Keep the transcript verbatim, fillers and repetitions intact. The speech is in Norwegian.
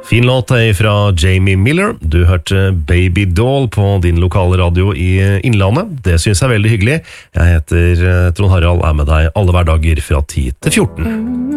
Fin låt er fra Jamie Miller. Du hørte Baby Doll på din lokale radio i Innlandet. Det synes jeg er veldig hyggelig. Jeg heter Trond Harald, er med deg alle hverdager fra ti til fjorten.